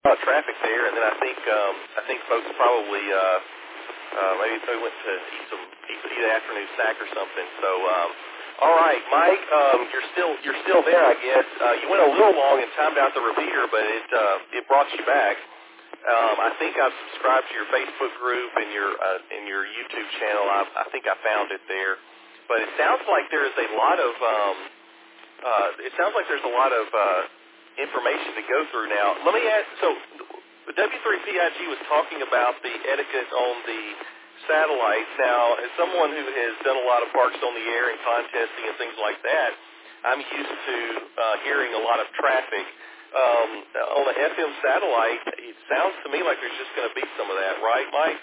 traffic there, and then I think folks probably maybe they went to eat an afternoon snack or something. So, all right, Mike, you're still there, I guess. You went a little long and timed out the repeater, but it brought you back. I think I've subscribed to your Facebook group and your YouTube channel. I think I found it there. But it sounds like there is a lot of information to go through now. Let me ask. So, the W3PIG was talking about the etiquette on the satellites. Now, as someone who has done a lot of Parks on the Air and contesting and things like that, I'm used to hearing a lot of traffic. On an FM satellite, it sounds to me like there's just going to be some of that, right, Mike?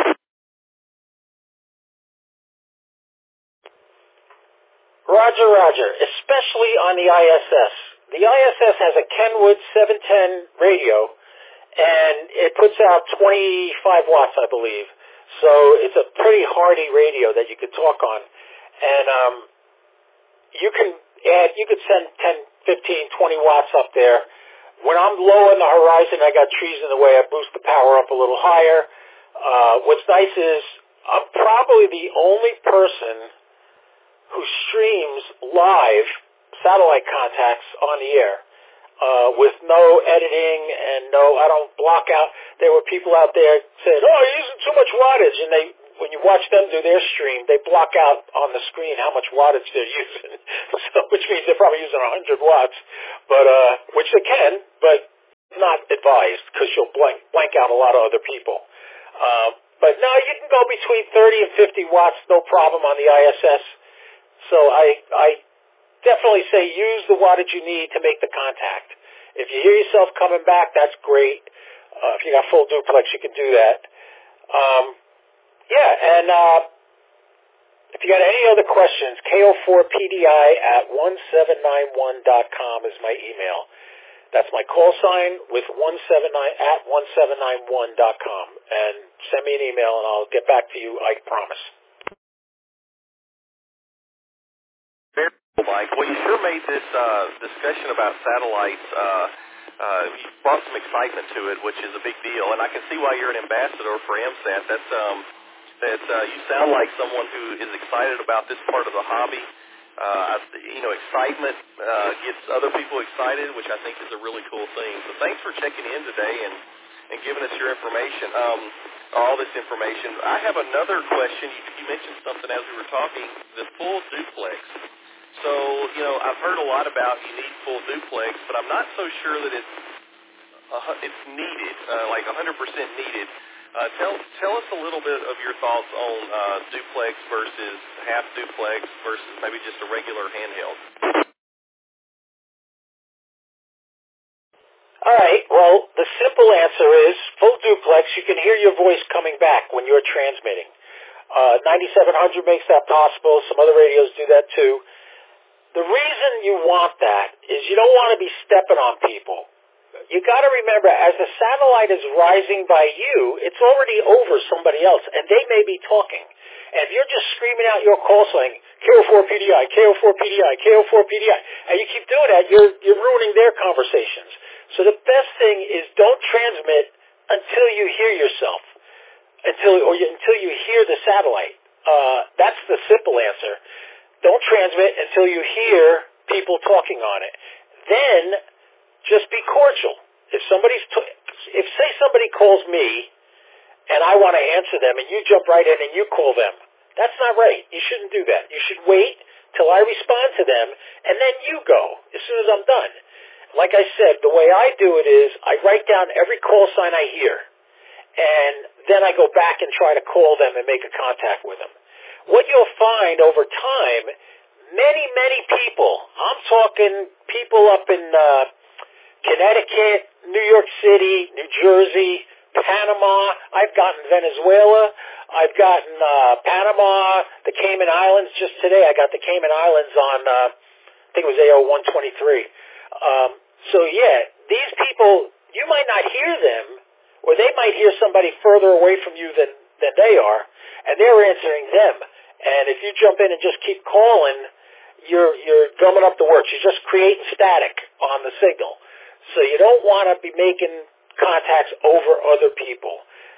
Roger, especially on the ISS. The ISS has a Kenwood 710 radio, and it puts out 25 watts, I believe. So it's a pretty hardy radio that you could talk on. And you could send 10, 15, 20 watts up there. When I'm low on the horizon, I got trees in the way, I boost the power up a little higher. What's nice is I'm probably the only person who streams live satellite contacts on the air with no editing and I don't block out. There were people out there saying, oh, you're using too much wattage. And when you watch them do their stream, they block out on the screen how much wattage they're using, which means they're probably using 100 watts, but which they can, but not advised because you'll blank out a lot of other people. But no, you can go between 30 and 50 watts, no problem on the ISS. So I definitely say use the wattage you need to make the contact. If you hear yourself coming back, that's great. If you got full duplex, you can do that. If you got any other questions, ko4pdi@1791.com is my email. That's my call sign with 1791.com. And send me an email, and I'll get back to you, I promise. Very cool, Mike. Well, you sure made this discussion about satellites, you brought some excitement to it, which is a big deal. And I can see why you're an ambassador for MSAT. You sound like someone who is excited about this part of the hobby. Excitement gets other people excited, which I think is a really cool thing. So thanks for checking in today and giving us your information, all this information. I have another question. You mentioned something as we were talking, the full duplex. So, I've heard a lot about you need full duplex, but I'm not so sure that it's needed, like 100% needed. Tell us a little bit of your thoughts on duplex versus half duplex versus maybe just a regular handheld. All right. Well, the simple answer is full duplex. You can hear your voice coming back when you're transmitting. 9700 makes that possible. Some other radios do that too. The reason you want that is you don't want to be stepping on people. You got to remember, as the satellite is rising by you, it's already over somebody else, and they may be talking. And if you're just screaming out your call saying, KO4PDI, KO4PDI, KO4PDI, and you keep doing that, you're ruining their conversations. So the best thing is don't transmit until you hear yourself, until you hear the satellite. That's the simple answer. Don't transmit until you hear people talking on it. Then just be cordial. If say somebody calls me and I want to answer them and you jump right in and you call them, that's not right. You shouldn't do that. You should wait till I respond to them and then you go as soon as I'm done. Like I said, the way I do it is I write down every call sign I hear and then I go back and try to call them and make a contact with them. What you'll find over time, many, many people, I'm talking people up in Connecticut, New York City, New Jersey, Panama. I've gotten Venezuela. I've gotten Panama, the Cayman Islands. Just today I got the Cayman Islands on, I think it was AO 123. These people, you might not hear them, or they might hear somebody further away from you than they are, and they're answering them. And if you jump in and just keep calling, you're gumming up the works. You're just creating static on the signal. So you don't want to be making contacts over other people.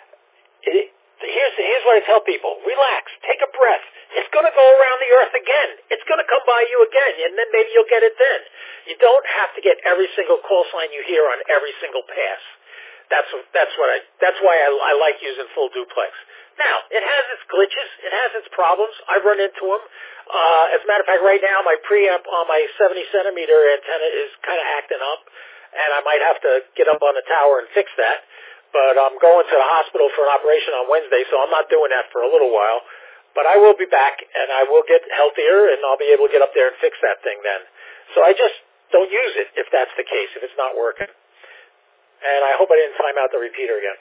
Here's what I tell people. Relax. Take a breath. It's going to go around the earth again. It's going to come by you again, and then maybe you'll get it then. You don't have to get every single call sign you hear on every single pass. That's why I like using full duplex. Now, it has its glitches. It has its problems. I've run into them. As a matter of fact, right now, my preamp on my 70-centimeter antenna is kind of acting up, and I might have to get up on the tower and fix that. But I'm going to the hospital for an operation on Wednesday, so I'm not doing that for a little while. But I will be back, and I will get healthier, and I'll be able to get up there and fix that thing then. So I just don't use it if that's the case, if it's not working. And I hope I didn't time out the repeater again.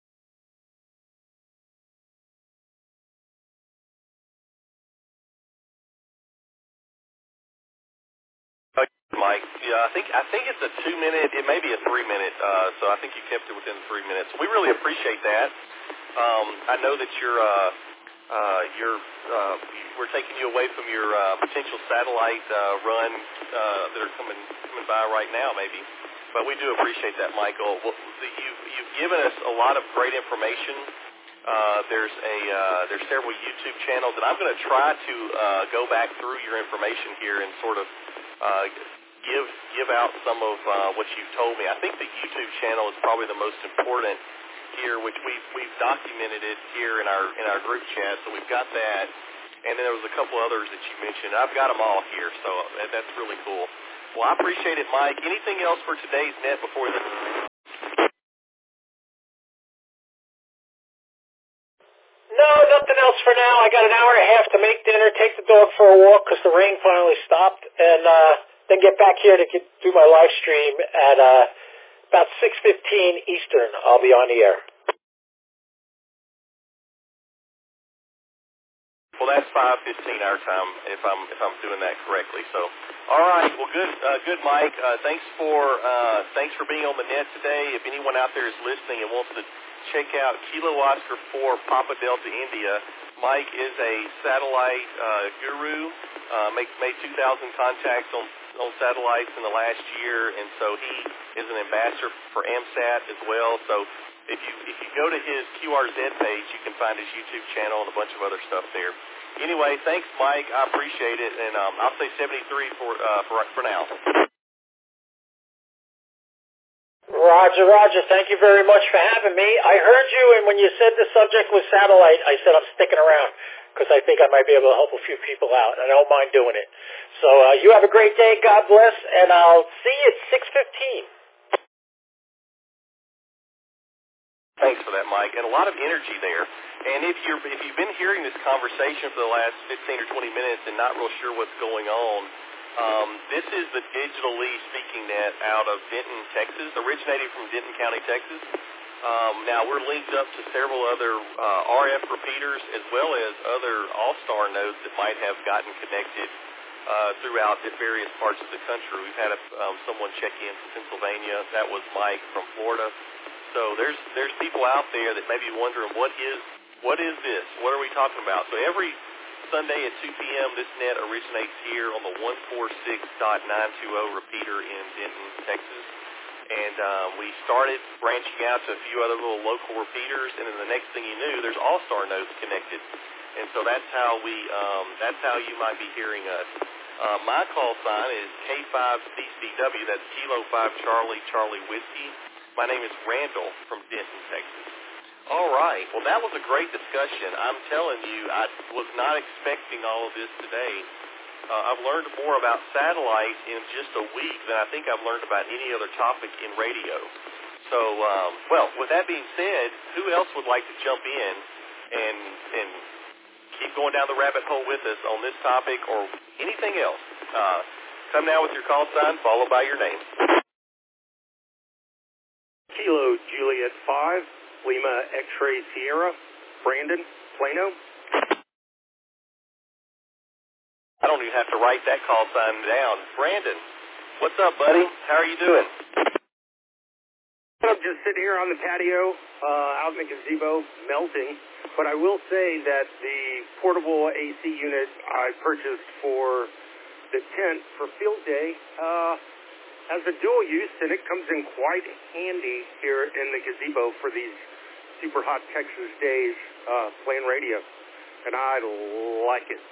Mike, yeah, I think it's a 2-minute. It may be a 3-minute. So I think you kept it within 3 minutes. We really appreciate that. I know that we're taking you away from your potential satellite run that are coming by right now, maybe. But we do appreciate that, Michael. Well, you've given us a lot of great information. There's several YouTube channels, and I'm going to try to go back through your information here and sort of give out some of what you've told me. I think the YouTube channel is probably the most important here, which we've documented it here in our group chat, so we've got that. And then there was a couple others that you mentioned. I've got them all here, so that's really cool. Well, I appreciate it, Mike. Anything else for today's net before the... No, nothing else for now. I got an hour and a half to make dinner, take the dog for a walk because the rain finally stopped, and then get back here to do my live stream at about 6:15 Eastern. I'll be on the air. Well, that's 5:15 our time, if I'm doing that correctly. So, all right. Well, good, Mike. Thanks for being on the net today. If anyone out there is listening and wants to check out Kilo Oscar 4 Papa Delta India, Mike is a satellite guru. Made 2,000 contacts on satellites in the last year, and so he is an ambassador for AMSAT as well. So if you go to his QRZ page, you can find his YouTube channel and a bunch of other stuff there. Anyway, thanks, Mike. I appreciate it, and I'll say 73 for now. Roger. Thank you very much for having me. I heard you, and when you said the subject was satellite, I said I'm sticking around because I think I might be able to help a few people out, and I don't mind doing it. So you have a great day. God bless, and I'll see you at 6:15. Thanks for that, Mike, and a lot of energy there. And if you've been hearing this conversation for the last 15 or 20 minutes and not real sure what's going on, this is the Digital Lee speaking net out of Denton, Texas, originating from Denton County, Texas. Now we're linked up to several other RF repeaters as well as other All-Star nodes that might have gotten connected throughout the various parts of the country. We've had someone check in from Pennsylvania. That was Mike from Florida. So there's people out there that may be wondering what is this? What are we talking about? So every Sunday at 2 p.m. this net originates here on the 146.920 repeater in Denton, Texas. And we started branching out to a few other little local repeaters, and then the next thing you knew, there's All-Star nodes connected. And so that's how you might be hearing us. My call sign is K5CCW. That's Kilo 5 Charlie Whiskey. My name is Randall from Denton, Texas. All right. Well, that was a great discussion. I'm telling you, I was not expecting all of this today. I've learned more about satellite in just a week than I think I've learned about any other topic in radio. So, well, with that being said, who else would like to jump in and keep going down the rabbit hole with us on this topic or anything else? Come now with your call sign, followed by your name. Kilo Juliet 5, Lima X-Ray Sierra, Brandon, Plano. I don't even have to write that call sign down. Brandon, what's up, buddy? How are you doing? I'm just sitting here on the patio out in the gazebo melting, but I will say that the portable AC unit I purchased for the tent for field day has a dual use, and it comes in quite handy here in the gazebo for these super hot Texas days playing radio, and I like it.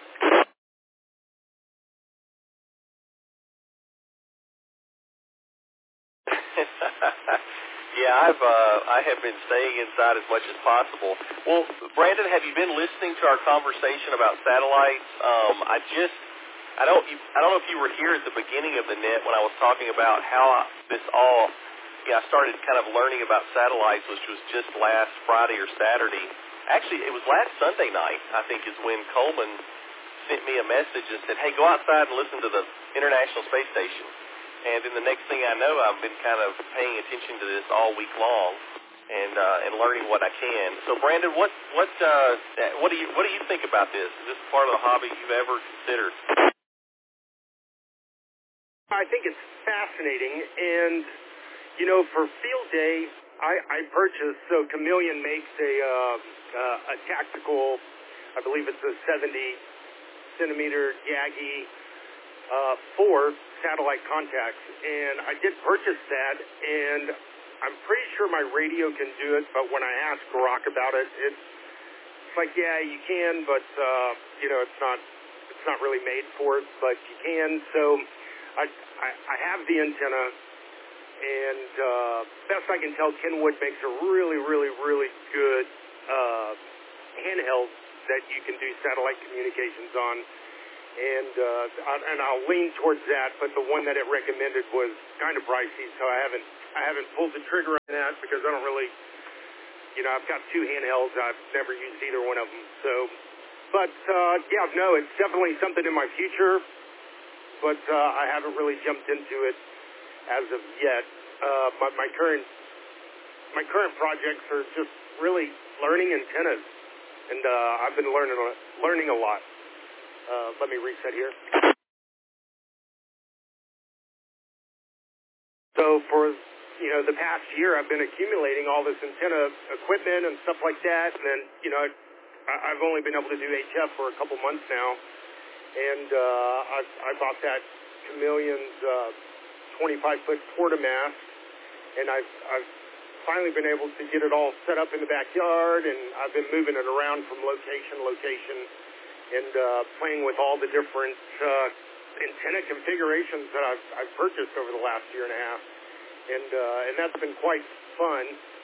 Yeah, I have been staying inside as much as possible. Well, Brandon, have you been listening to our conversation about satellites? I don't know if you were here at the beginning of the net when I was talking about how this all. I started kind of learning about satellites, which was just last Friday or Saturday. Actually, it was last Sunday night, I think, is when Coleman sent me a message and said, "Hey, go outside and listen to the International Space Station." And then the next thing I know, I've been kind of paying attention to this all week long and learning what I can. So, Brandon, what do you think about this? Is this part of the hobby you've ever considered? I think it's fascinating, and for field day, I purchased. So Chameleon makes a tactical, I believe it's a 70-centimeter Yagi 4 satellite contacts, and I did purchase that, and I'm pretty sure my radio can do it. But when I asked Grok about it, it's like, yeah, you can, but it's not really made for it, but you can. So I have the antenna, and best I can tell, Kenwood makes a really, really, really good handheld that you can do satellite communications on, and I'll lean towards that. But the one that it recommended was kind of pricey, so I haven't pulled the trigger on that because I don't really, I've got two handhelds. I've never used either one of them. So, but it's definitely something in my future. But I haven't really jumped into it as of yet. My current projects are just really learning antennas, and I've been learning a lot. Let me reset here. So for the past year, I've been accumulating all this antenna equipment and stuff like that, and then I've only been able to do HF for a couple months now. And I bought that Chameleon's 25-foot Portamast, and I've finally been able to get it all set up in the backyard, and I've been moving it around from location to location, and playing with all the different antenna configurations that I've purchased over the last year and a half, and that's been quite fun.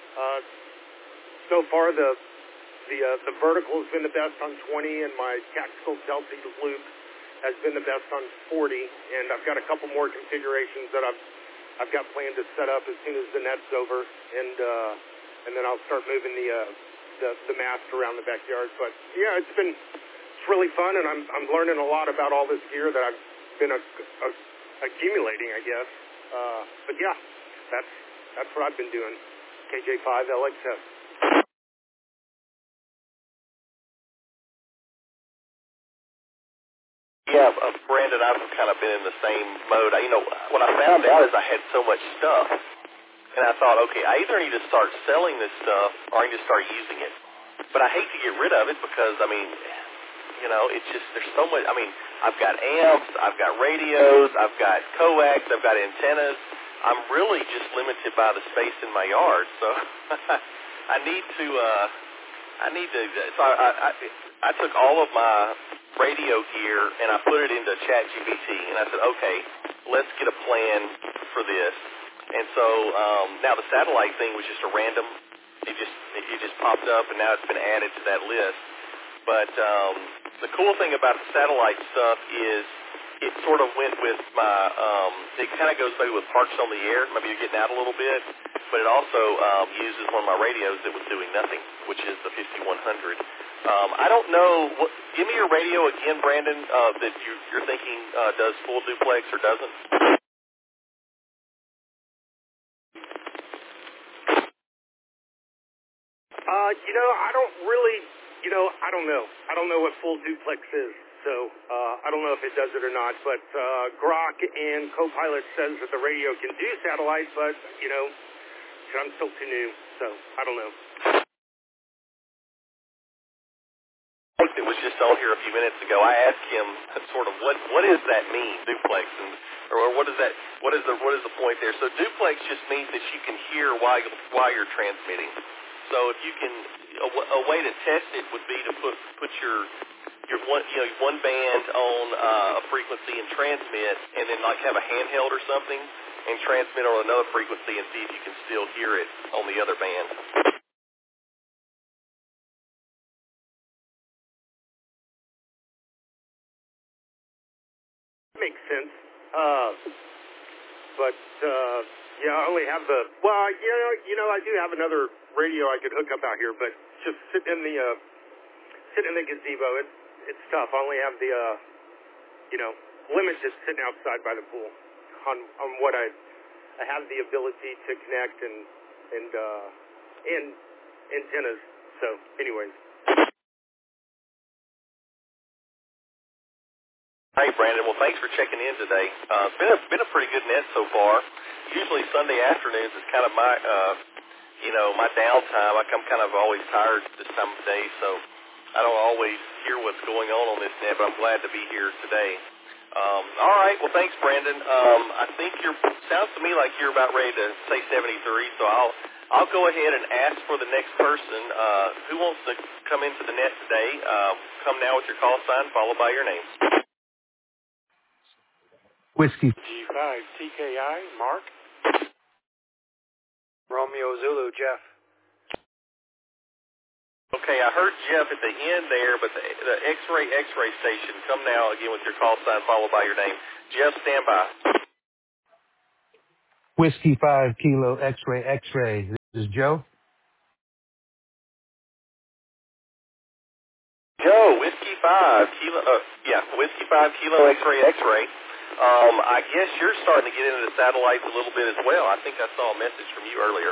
So far, the vertical has been the best on 20, and my tactical Delta loop has been the best on 40. And I've got a couple more configurations that I've got planned to set up as soon as the net's over, and then I'll start moving the mast around the backyard. But yeah, it's really fun, and I'm learning a lot about all this gear that I've been accumulating, I guess. But yeah, that's what I've been doing. KJ5 LXS. Yeah, Brandon, I've kind of been in the same mode. What I found out is I had so much stuff, and I thought, okay, I either need to start selling this stuff or I need to start using it. But I hate to get rid of it because, it's just, there's so much. I've got amps, I've got radios, I've got coax, I've got antennas. I'm really just limited by the space in my yard, so I took all of my radio gear and I put it into ChatGPT, and I said, okay, let's get a plan for this. And so now the satellite thing was just a random. It just popped up, and now it's been added to that list. But the cool thing about the satellite stuff is it sort of went with my. It kind of goes maybe with Parks on the Air. Maybe you're getting out a little bit, but it also uses one of my radios that was doing nothing, which is the 5100. I don't know. Give me your radio again, Brandon, that you're thinking does full duplex or doesn't. I don't really, I don't know. I don't know what full duplex is, so I don't know if it does it or not. But Grok and Copilot says that the radio can do satellite, but, I'm still too new, so I don't know. that was just on here a few minutes ago, I asked him sort of what does that mean, duplex, or what is the point there? So duplex just means that you can hear while you're transmitting. So if you can, a way to test it would be to put your one band on a frequency and transmit, and then like have a handheld or something and transmit on another frequency and see if you can still hear it on the other band. Makes sense. But yeah, I only have the. Well, I do have another radio I could hook up out here, but just sit in the gazebo. It's tough. I only have the limited sitting outside by the pool on what I have the ability to connect and antennas. So, anyways. Hey, Brandon. Well, thanks for checking in today. It's been a pretty good net so far. Usually Sunday afternoons is kind of my my downtime. I'm kind of always tired this time of day, so I don't always hear what's going on this net, but I'm glad to be here today. All right. Well, thanks, Brandon. I think sounds to me like you're about ready to say 73, so I'll go ahead and ask for the next person. Who wants to come into the net today? Come now with your call sign, followed by your name. Whiskey. G5 TKI, Mark. Romeo Zulu, Jeff. Okay, I heard Jeff at the end there, but the X-ray station. Come now again with your call sign, followed by your name. Jeff, stand by. Whiskey 5 Kilo X-ray. This is Joe. Joe, Whiskey 5 Kilo. Whiskey 5 Kilo X-ray. I guess you're starting to get into the satellites a little bit as well. I think I saw a message from you earlier.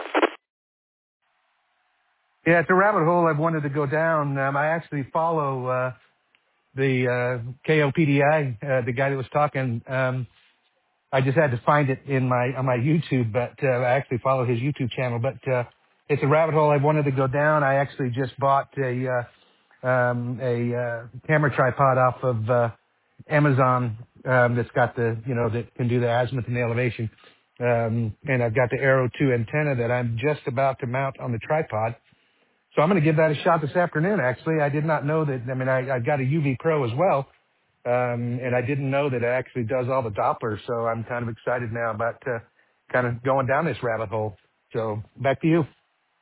Yeah, it's a rabbit hole I've wanted to go down. I actually follow the KOPDI, the guy that was talking. I just had to find it on my YouTube, but I actually follow his YouTube channel. But it's a rabbit hole I've wanted to go down. I actually just bought a camera tripod off of Amazon that's got that can do the azimuth and the elevation. And I've got the Aero 2 antenna that I'm just about to mount on the tripod. So I'm going to give that a shot this afternoon, actually. I did not know that. I mean, I've got a UV Pro as well, and I didn't know that it actually does all the Dopplers. So I'm kind of excited now about kind of going down this rabbit hole. So back to you.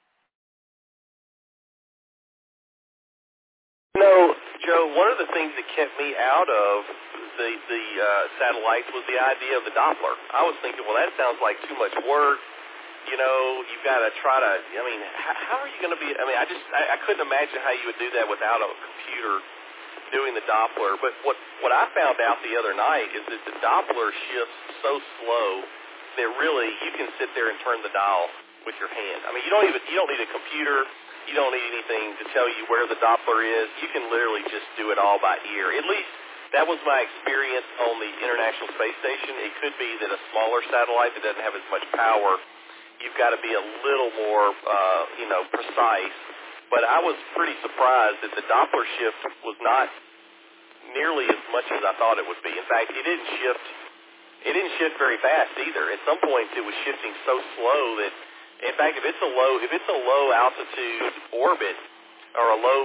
Joe, one of the things that kept me out of the satellites was the idea of the Doppler. I was thinking, well, that sounds like too much work. You've got to try to, how are you going to be, I couldn't imagine how you would do that without a computer doing the Doppler. But what I found out the other night is that the Doppler shifts so slow that really you can sit there and turn the dial with your hand. I mean, you don't need a computer. You don't need anything to tell you where the Doppler is. You can literally just do it all by ear. At least that was my experience on the International Space Station. It could be that a smaller satellite that doesn't have as much power, you've got to be a little more, precise. But I was pretty surprised that the Doppler shift was not nearly as much as I thought it would be. In fact, it didn't shift very fast either. At some points, it was shifting so slow that, in fact, if it's a low altitude orbit or a low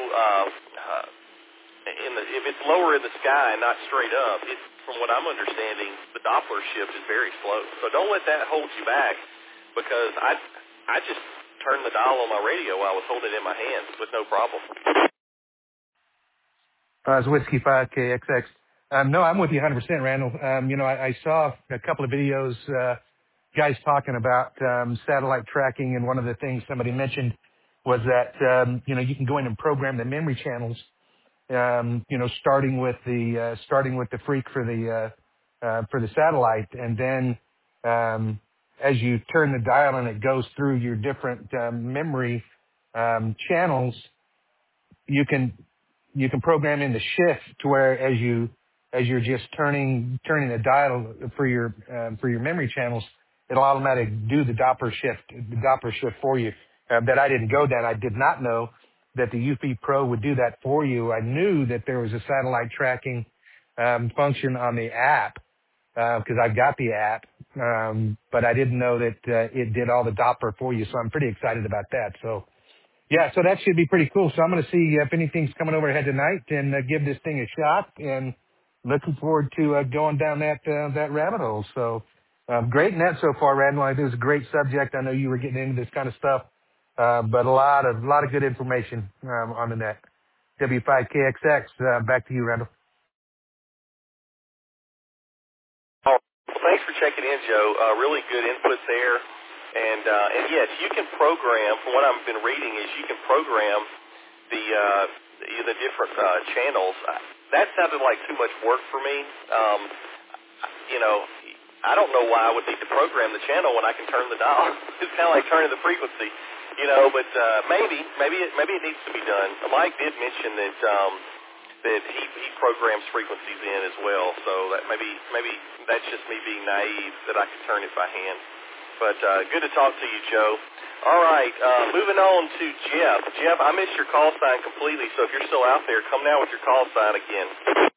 if it's lower in the sky and not straight up, from what I'm understanding, the Doppler shift is very slow. So don't let that hold you back, because I just turned the dial on my radio while I was holding it in my hands with no problem. It's Whiskey 5KXX. No, I'm with you 100%, Randall. I saw a couple of videos, guys talking about satellite tracking, and one of the things somebody mentioned was that you can go in and program the memory channels. Starting with the freak for the satellite, and then as you turn the dial and it goes through your different memory channels, you can program in the shift to where as you're just turning the dial for your memory channels, it'll automatically do the Doppler shift for you. That I didn't go down. I did not know that the UFI Pro would do that for you. I knew that there was a satellite tracking function on the app because I got the app, but I didn't know that it did all the Doppler for you. So I'm pretty excited about that. So yeah, so that should be pretty cool. So I'm going to see if anything's coming overhead tonight and give this thing a shot. And looking forward to going down that rabbit hole. So great net so far, Randall. I think it was a great subject. I know you were getting into this kind of stuff, but a lot of good information on the net. W5KXX. Back to you, Randall. Well, thanks for checking in, Joe. Really good input there. And yes, you can program. From what I've been reading, is you can program the different channels. That sounded like too much work for me. I don't know why I would need to program the channel when I can turn the dial. It's kind of like turning the frequency, But maybe it needs to be done. Mike did mention that he programs frequencies in as well. So that maybe that's just me being naive that I could turn if I hand. But good to talk to you, Joe. All right, moving on to Jeff. Jeff, I missed your call sign completely, so if you're still out there, come now with your call sign again.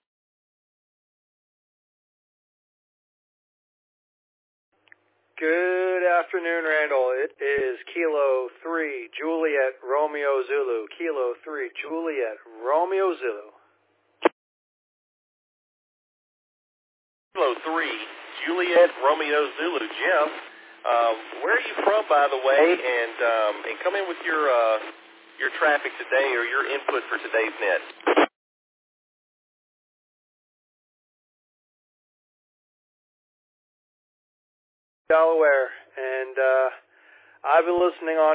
Good afternoon, Randall. It is Kilo 3, Juliet, Romeo, Zulu. Kilo 3, Juliet, Romeo, Zulu. Kilo 3, Juliet, Romeo, Zulu. Jeff, where are you from, by the way? And come in with your traffic today or your input for today's net. Delaware, and I've been listening on